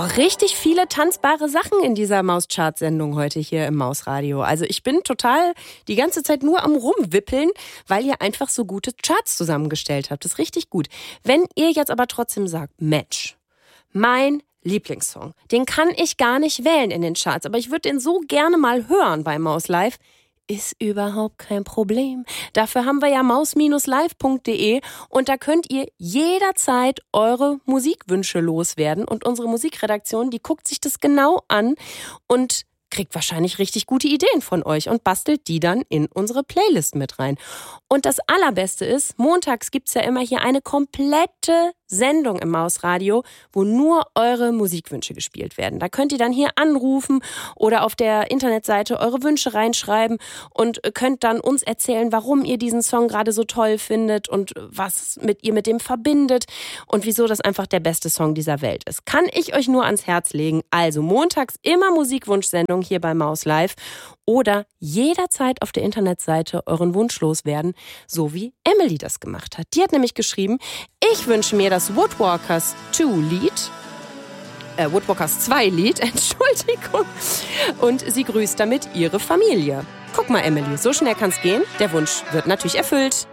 richtig viele tanzbare Sachen in dieser Maus-Chart-Sendung heute hier im Mausradio. Also ich bin total die ganze Zeit nur am Rumwippeln, weil ihr einfach so gute Charts zusammengestellt habt. Das ist richtig gut. Wenn ihr jetzt aber trotzdem sagt, Mensch, mein Lieblingssong, den kann ich gar nicht wählen in den Charts, aber ich würde den so gerne mal hören bei Maus Live, ist überhaupt kein Problem. Dafür haben wir ja maus-live.de und da könnt ihr jederzeit eure Musikwünsche loswerden und unsere Musikredaktion, die guckt sich das genau an und kriegt wahrscheinlich richtig gute Ideen von euch und bastelt die dann in unsere Playlist mit rein. Und das Allerbeste ist, montags gibt's ja immer hier eine komplette Sendung im Mausradio, wo nur eure Musikwünsche gespielt werden. Da könnt ihr dann hier anrufen oder auf der Internetseite eure Wünsche reinschreiben und könnt dann uns erzählen, warum ihr diesen Song gerade so toll findet und was ihr mit dem verbindet und wieso das einfach der beste Song dieser Welt ist. Kann ich euch nur ans Herz legen. Also montags immer Musikwunschsendung hier bei Maus Live oder jederzeit auf der Internetseite euren Wunsch loswerden, so wie Emily das gemacht hat. Die hat nämlich geschrieben, ich wünsche mir das Woodwalkers 2 Lied, Entschuldigung. Und sie grüßt damit ihre Familie. Guck mal, Emily, so schnell kann's gehen. Der Wunsch wird natürlich erfüllt.